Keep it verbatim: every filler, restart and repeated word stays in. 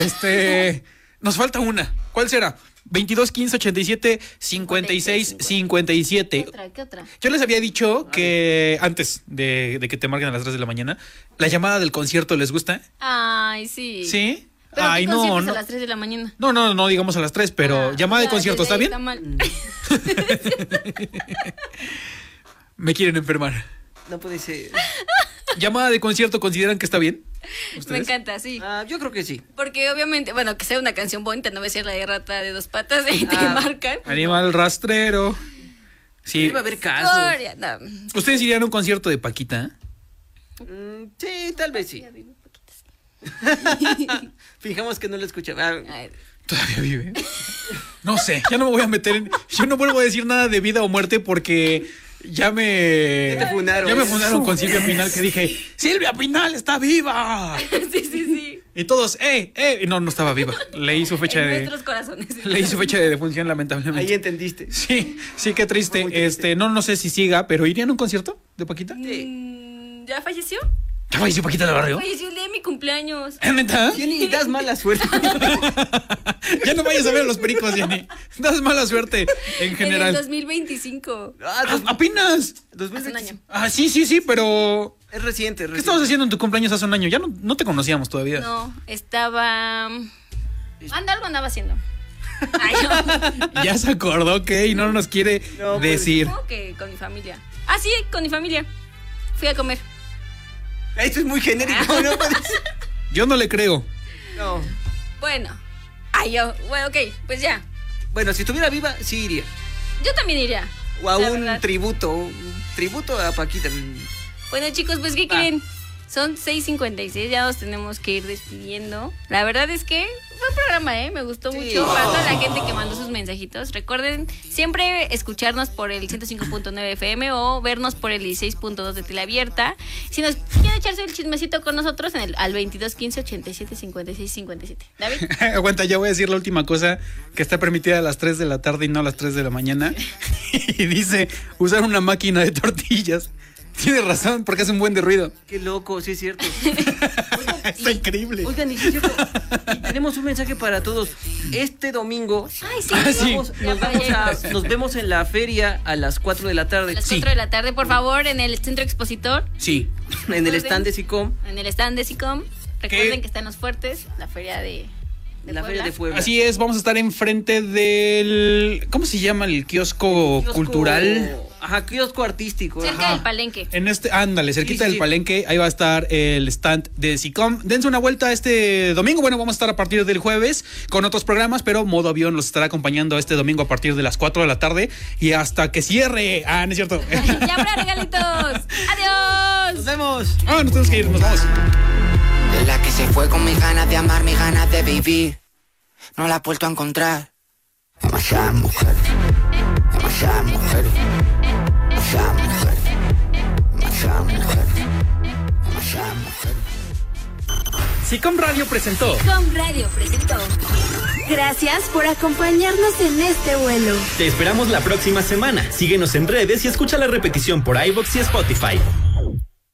Este, nos falta una. ¿Cuál será? veintidós, quince, ochenta y siete, cincuenta y seis, cincuenta y siete. ¿Qué otra? ¿Qué otra? Yo les había dicho que antes de, de que te marquen a las tres de la mañana, la llamada del concierto, ¿les gusta? Ay, sí. ¿Sí? Pero Ay, ¿qué no, conciertos no. a las tres de la mañana? No, no, no digamos a las tres, pero Ah, llamada de ya, concierto, ¿está desde bien? ahí está mal. Me quieren enfermar. No puede ser. ¿Llamada de concierto consideran que está bien? Me ¿Ustedes? encanta, sí. Ah, yo creo que sí. Porque obviamente, bueno, que sea una canción bonita, no va a ser la de Rata de dos patas y te Ah. marcan. Animal rastrero. Sí. Iba a haber casos. Gloria, no. ¿Ustedes irían a un concierto de Paquita? Mm, sí, tal vez sí. Fijamos que no lo escuchaba. Ah, Ay, ¿Todavía vive? No sé, ya no me voy a meter en... Yo no vuelvo a decir nada de vida o muerte porque ya me... Ya te funaron. Ya me funaron con Silvia Pinal, que dije, ¡Silvia Pinal está viva! sí, sí, sí. Y todos, ¡eh, eh! Y no, no estaba viva. Leí su fecha En de... nuestros corazones. Leí su fecha de defunción, lamentablemente. ahí entendiste. Sí, sí, qué triste. Fue muy triste. Este, no, no sé si siga, pero ¿irían a un concierto de Paquita? Mm, ¿Ya falleció? ¿Ya falleció Paquita del Barrio? Falleció el día de mi cumpleaños. ¿Es neta? Jenny, das mala suerte. Ya no vayas a ver a los pericos, Jenny. Das mala suerte en En general. el dos mil veinticinco. Ah, Ah, dos- apenas. dos mil Hace un veinticinco. año. Ah, sí, sí, sí, pero... Es reciente, ¿Qué reciente. estabas haciendo en tu cumpleaños hace un año? Ya no, no te conocíamos todavía. No, estaba... Anda, algo andaba haciendo. Ay, no. Ya se acordó, ok, y no nos quiere No, pues, decir. ¿Cómo que con mi familia? Ah, sí, con mi familia. Fui a comer. Esto es muy genérico, no puede ser. Yo no le creo. No. Bueno. Ay, yo... Bueno, ok, pues ya. Bueno, si estuviera viva, sí iría. Yo también iría. O a la un verdad. tributo. Un tributo a Paquita. Bueno, chicos, pues, ¿qué Va. creen? Son seis cincuenta y seis, ya nos tenemos que ir despidiendo. La verdad es que fue un programa, ¿eh? Me gustó Sí. mucho. Para toda la gente que mandó sus mensajitos. Recuerden siempre escucharnos por el ciento cinco punto nueve F M o vernos por el dieciséis punto dos de Teleabierta. Si nos quieren echarse el chismecito con nosotros, en el, al veintidós quince ochenta y siete cincuenta y seis cincuenta y siete. David. Aguanta, ya voy a decir la última cosa que está permitida a las tres de la tarde y no a las tres de la mañana. Y dice, usar una máquina de tortillas. Tiene razón, porque hace un buen de ruido. Qué loco, sí es cierto. Está increíble. Oigan, y sí es cierto. Y tenemos un mensaje para todos. Este domingo Ay, sí. Ah, sí. vamos- Ya nos, vamos fallé. a- nos vemos en la feria a las cuatro de la A tarde. las Sí. cuatro de la tarde, por favor, en el Centro Expositor, Sí. En el stand de SICOM. en el stand de SICOM. Recuerden ¿Qué? que están los fuertes, la feria de, de La Puebla. feria de Puebla. Así es, vamos a estar enfrente del... ¿Cómo se llama el kiosco, Kiosco- cultural? Ajá, kiosco artístico. Cerca Ajá. del Palenque. En este, ándale, cerquita Sí, sí, del sí. Palenque, ahí va a estar el stand de SICOM. Dense una vuelta este domingo. Bueno, vamos a estar a partir del jueves con otros programas, pero Modo Avión los estará acompañando este domingo a partir de las cuatro de la tarde y hasta que cierre. Ah, no es cierto. Ya habrá regalitos. Adiós. Nos vemos. Ah, nos tenemos que ir, nos vamos. De la que se fue con mis ganas de amar, mis ganas de vivir. No la he vuelto a encontrar. Demasiadas mujeres, demasiadas mujeres, demasiadas mujeres, demasiadas mujeres, demasiadas mujeres. SICOM Radio presentó. Com Radio presentó. Gracias por acompañarnos en este vuelo. Te esperamos la próxima semana. Síguenos en redes y escucha la repetición por iVoox y Spotify.